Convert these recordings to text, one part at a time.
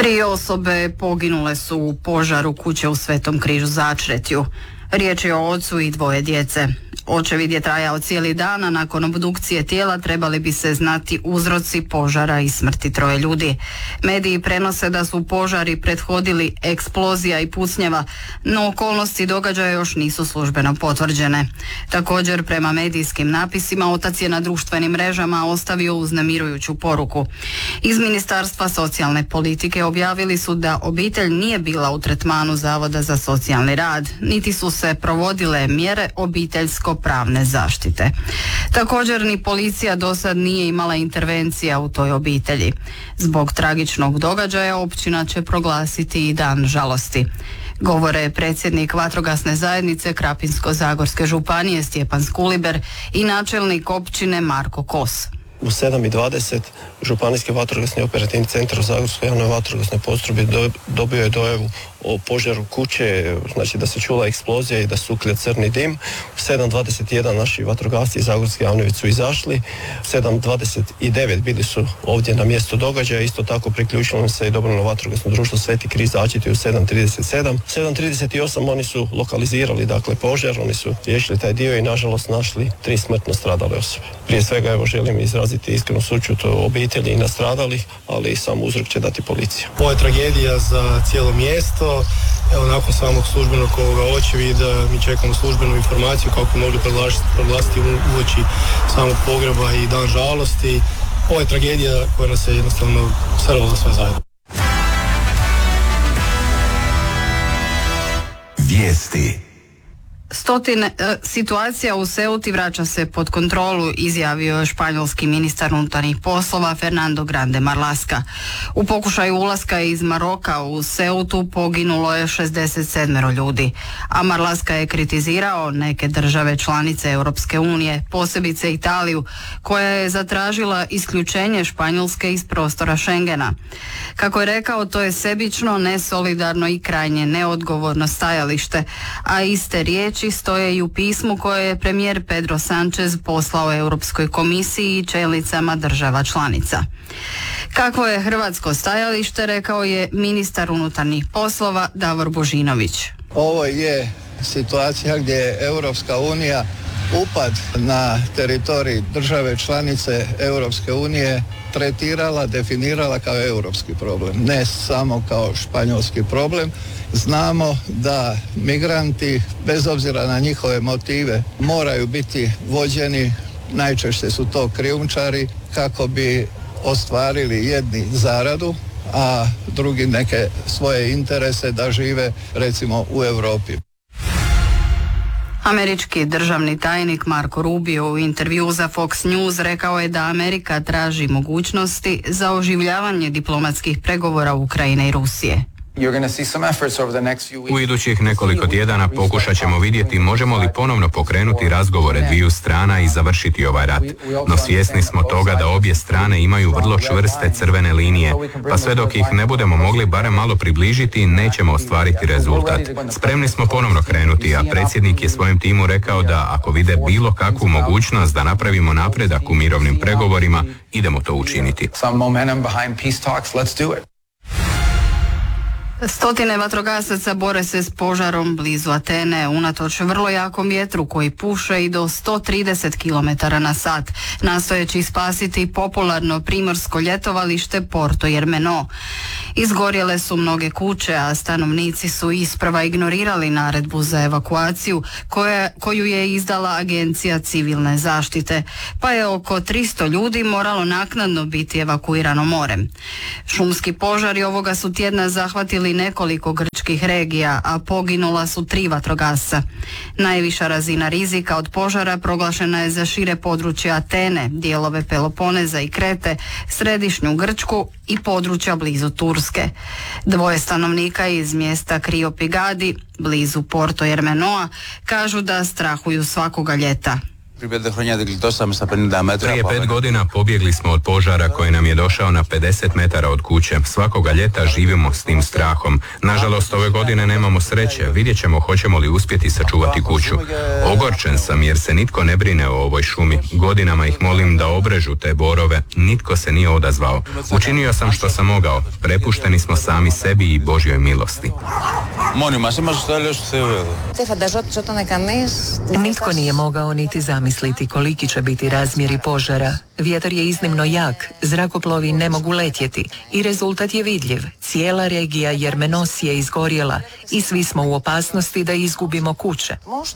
Tri osobe poginule su u požaru kuće u Svetom Križu Začretju. Riječ je o ocu i dvoje djece. Očevid je trajao cijeli dan, a nakon obdukcije tijela trebali bi se znati uzroci požara i smrti troje ljudi. Mediji prenose da su požari prethodili eksplozija i pucnjava, no okolnosti događaja još nisu službeno potvrđene. Također, prema medijskim napisima, otac je na društvenim mrežama ostavio uznemirujuću poruku. Iz Ministarstva socijalne politike objavili su da obitelj nije bila u tretmanu Zavoda za socijalni rad, niti su se provodile mjere obiteljsko-pravne zaštite. Također ni policija do sad nije imala intervencija u toj obitelji. Zbog tragičnog događaja općina će proglasiti i dan žalosti. Govore predsjednik vatrogasne zajednice Krapinsko-zagorske županije Stjepan Skuliber i načelnik općine Marko Kos. U 7:20 Županijski vatrogasni operativni centar u Zagorskoj javnoj vatrogasnoj postrojbi dobio je dojavu o požaru kuće, znači da se čula eksplozija i da suklja crni dim. U 7:21 naši vatrogasci iz Zagorske javne su izašli. U 7:29 bili su ovdje na mjestu događaja. Isto tako priključilo im se i dobrovoljno vatrogasno društvo Sveti Križ Začretje u 7:37. 7:38 oni su lokalizirali dakle požar, oni su riješili taj dio i nažalost našli 3 smrtno stradale osobe. Prije svega evo želim izraziti iskrenu sućut obitelji i nastradalih, ali sam uzrok će dati policija. Ovo je tragedija za cijelo mjesto. Evo, nakon samog službenog očevida mi čekamo službenu informaciju kako bi mogli proglasiti uoči samog pogreba i dan žalosti. Ovo je tragedija koja nas je jednostavno srvala sve zajedno. Vijesti. Situacija u Ceuti vraća se pod kontrolu, izjavio je španjolski ministar unutarnjih poslova Fernando Grande Marlaska. U pokušaju ulaska iz Maroka u Ceutu poginulo je 67 ljudi, a Marlaska je kritizirao neke države članice Europske unije, posebice Italiju, koja je zatražila isključenje Španjolske iz prostora Schengena. Kako je rekao, to je sebično, nesolidarno i krajnje neodgovorno stajalište, a iste riječi stoje i u pismu koje je premijer Pedro Sánchez poslao Europskoj komisiji i čelnicama država članica. Kakvo je hrvatsko stajalište, rekao je ministar unutarnjih poslova Davor Božinović. Ovo je situacija gdje je Europska unija upad na teritorij države članice Europske unije tretirala, definirala kao europski problem, ne samo kao španjolski problem. Znamo da migranti, bez obzira na njihove motive, moraju biti vođeni, najčešće su to krijumčari, kako bi ostvarili jedni zaradu, a drugi neke svoje interese da žive recimo u Europi. Američki državni tajnik Marco Rubio u intervjuu za Fox News rekao je da Amerika traži mogućnosti za oživljavanje diplomatskih pregovora Ukrajine i Rusije. U idućih nekoliko tjedana pokušat ćemo vidjeti možemo li ponovno pokrenuti razgovore dviju strana i završiti ovaj rat. No svjesni smo toga da obje strane imaju vrlo čvrste crvene linije, pa sve dok ih ne budemo mogli barem malo približiti, nećemo ostvariti rezultat. Spremni smo ponovno krenuti, a predsjednik je svojem timu rekao da ako vide bilo kakvu mogućnost da napravimo napredak u mirovnim pregovorima, idemo to učiniti. Stotine vatrogasaca bore se s požarom blizu Atene, unatoč vrlo jakom vjetru koji puše i do 130 km na sat, nastojeći spasiti popularno primorsko ljetovalište Porto Jermeno. Izgorjele su mnoge kuće, a stanovnici su isprva ignorirali naredbu za evakuaciju koju je izdala Agencija civilne zaštite, pa je oko 300 ljudi moralo naknadno biti evakuirano morem. Šumski požari ovoga su tjedna zahvatili nekoliko grčkih regija, a poginula su 3 vatrogasca. Najviša razina rizika od požara proglašena je za šire područje Atene, dijelove Peloponeza i Krete, središnju Grčku i područja blizu Turske. 2 stanovnika iz mjesta Kriopigadi, blizu Porto Jermenoa, kažu da strahuju svakoga ljeta. Prije 5 godina pobjegli smo od požara koji nam je došao na 50 metara od kuće. Svakoga ljeta živimo s tim strahom. Nažalost, ove godine nemamo sreće. Vidjet ćemo hoćemo li uspjeti sačuvati kuću. Ogorčen sam jer se nitko ne brine o ovoj šumi. Godinama ih molim da obrežu te borove. Nitko se nije odazvao. Učinio sam što sam mogao. Prepušteni smo sami sebi i Božjoj milosti. Nitko nije mogao niti zamisliti koliki će biti razmjeri požara. Vjetar je iznimno jak, zrakoplovi ne mogu letjeti i rezultat je vidljiv. Cijela regija Jermenos je izgorjela i svi smo u opasnosti da izgubimo kuće.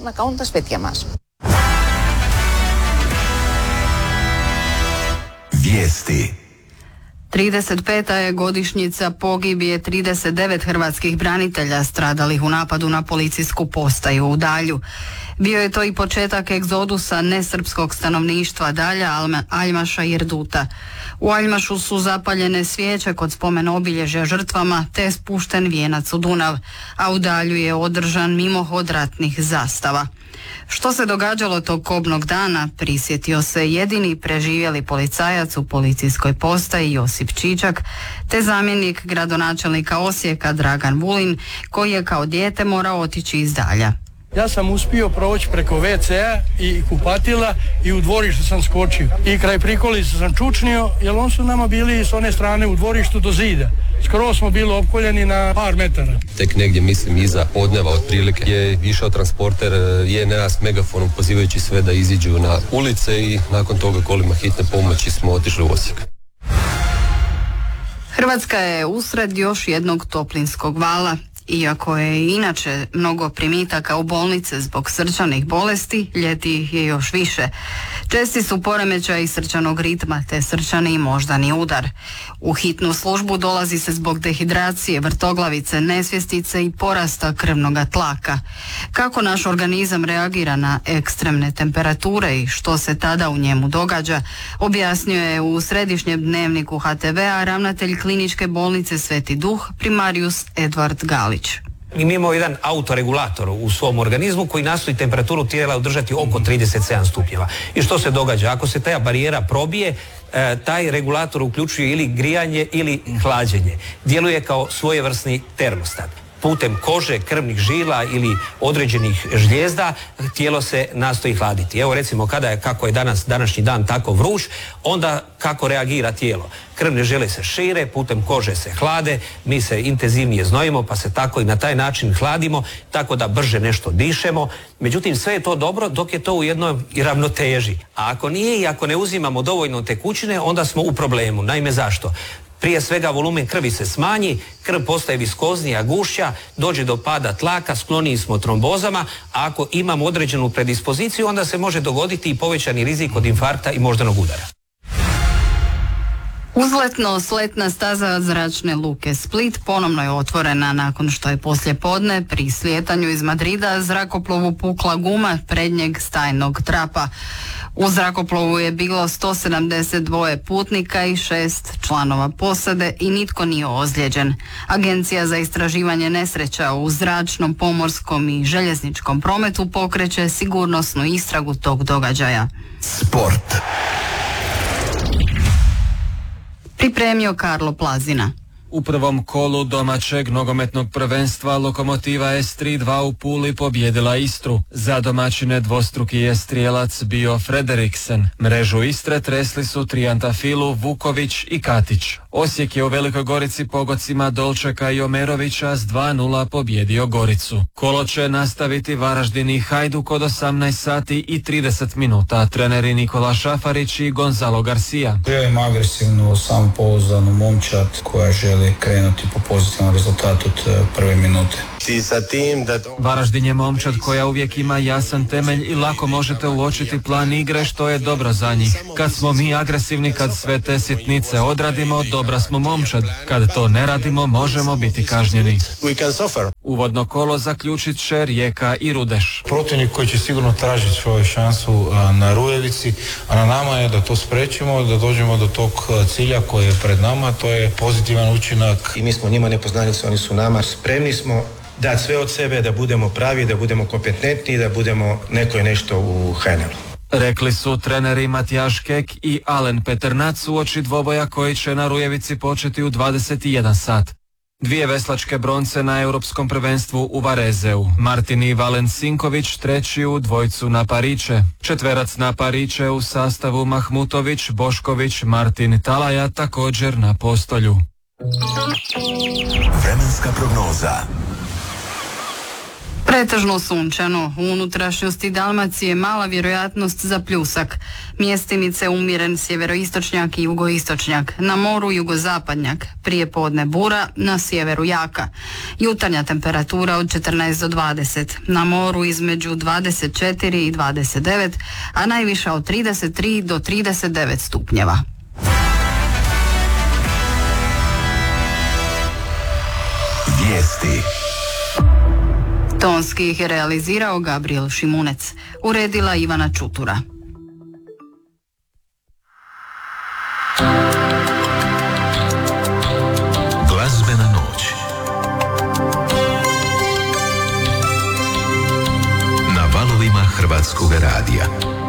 Vijesti. 35. je godišnjica pogibije 39 hrvatskih branitelja stradalih u napadu na policijsku postaju u Dalju. Bio je to i početak egzodusa nesrpskog stanovništva Dalja, Aljmaša i Erduta. U Aljmašu su zapaljene svijeće kod spomen obilježja žrtvama te spušten vijenac u Dunav, a u Dalju je održan mimohod ratnih zastava. Što se događalo tog kobnog dana prisjetio se jedini preživjeli policajac u policijskoj postaji Josip Čičak, te zamjenik gradonačelnika Osijeka Dragan Vulin, koji je kao dijete morao otići iz Dalja. Ja sam uspio proći preko WC-a i kupatila i u dvorištu sam skočio. I kraj prikolice sam čučnio, jer on su nama bili s one strane u dvorištu do zida. Skoro smo bili opkoljeni na par metara. Tek negdje, mislim, iza podneva otprilike je išao transporter JNA s megafonom pozivajući sve da iziđu na ulice i nakon toga kolima hitne pomoći smo otišli u Osijek. Hrvatska je usred još jednog toplinskog vala. Iako je inače mnogo primitaka u bolnice zbog srčanih bolesti, ljeti ih je još više. Česti su poremećaji srčanog ritma te srčani i moždani udar. U hitnu službu dolazi se zbog dehidracije, vrtoglavice, nesvjestice i porasta krvnoga tlaka. Kako naš organizam reagira na ekstremne temperature i što se tada u njemu događa, objasnio je u središnjem dnevniku HTV-a ravnatelj kliničke bolnice Sveti Duh, primarius Edvard Galić. Mi imamo jedan autoregulator u svom organizmu koji nastoji temperaturu tijela održati oko 37 stupnjeva. I što se događa? Ako se ta barijera probije, taj regulator uključuje ili grijanje ili hlađenje. Djeluje kao svojevrsni termostat. Putem kože, krvnih žila ili određenih žlijezda tijelo se nastoji hladiti. Evo recimo kako je današnji dan tako vruć, onda kako reagira tijelo. Krvne žile se šire, putem kože se hlade, mi se intenzivnije znojimo pa se tako i na taj način hladimo, tako da brže nešto dišemo. Međutim, sve je to dobro dok je to u jednoj ravnoteži. A ako nije i ako ne uzimamo dovoljno tekućine, onda smo u problemu. Naime, zašto? Prije svega volumen krvi se smanji, krv postaje viskoznija, gušća, dođe do pada tlaka, skloniji smo trombozama, a ako imamo određenu predispoziciju, onda se može dogoditi i povećani rizik od infarkta i moždanog udara. Uzletno-sletna staza zračne luke Split ponovno je otvorena nakon što je poslijepodne pri slijetanju iz Madrida zrakoplovu pukla guma prednjeg stajnog trapa. U zrakoplovu je bilo 172 putnika i 6 članova posade i nitko nije ozlijeđen. Agencija za istraživanje nesreća u zračnom, pomorskom i željezničkom prometu pokreće sigurnosnu istragu tog događaja. Sport. Pripremio Karlo Plazina. U prvom kolu domaćeg nogometnog prvenstva Lokomotiva S3-2 u Puli pobjedila Istru. Za domaćine dvostruki je strijelac bio Frederiksen. Mrežu Istre tresli su Trijantafilu, Vuković i Katić. Osijek je u Velikoj Gorici pogodcima Dolčeka i Omerovića s 2:0 pobjedio Goricu. Kolo će nastaviti Varaždin i Hajduk od 18 sati i 30 minuta. Treneri Nikola Šafarić i Gonzalo Garcia. Želim agresivnu, samopouzdanu momčad koja želi krenuti po pozitivnom rezultatu od prve minute. Varaždin je momčad koja uvijek ima jasan temelj i lako možete uočiti plan igre što je dobro za njih. Kad smo mi agresivni, kad sve te sitnice odradimo, dobra smo momčad. Kad to ne radimo, možemo biti kažnjeni. Uvodno kolo zaključit će Rijeka i Rudeš. Protivnik koji će sigurno tražiti svoju šansu na Rujevici, a na nama je da to spriječimo, da dođemo do tog cilja koji je pred nama, to je pozitivan učinak. I mi smo njima nepoznanice, oni su nama, spremni smo dati sve od sebe, da budemo pravi, da budemo kompetentni, da budemo neko i nešto u HNL-u. Rekli su treneri Matijaš Kek i Alen Peternac uoči dvoboja koji će na Rujevici početi u 21 sat. 2 veslačke bronce na europskom prvenstvu u Varezeu. Martin i Valen Sinković treći u dvojcu na pariće. Četverac na pariće u sastavu Mahmutović, Bošković, Martin Talaja također na postolju. Vremenska prognoza. Pretežno sunčano, u unutrašnjosti Dalmacije mala vjerojatnost za pljusak. Mjestimice umjeren sjeveroistočnjak i jugoistočnjak, na moru jugozapadnjak, prije podne bura, na sjeveru jaka. Jutarnja temperatura od 14 do 20, na moru između 24 i 29, a najviša od 33 do 39 stupnjeva. Vijesti. Tonski ih je realizirao Gabriel Šimunec, uredila Ivana Čutura. Glazbena noć. Na valovima Hrvatskog radija.